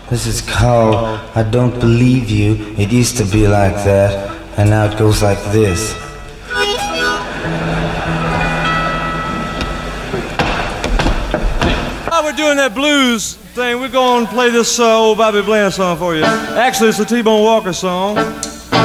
This is called I Don't Believe You. It used to be like that, and now it goes like this. While we're doing that blues thing, we're going to play this old Bobby Bland song for you. Actually, it's a T-Bone Walker song.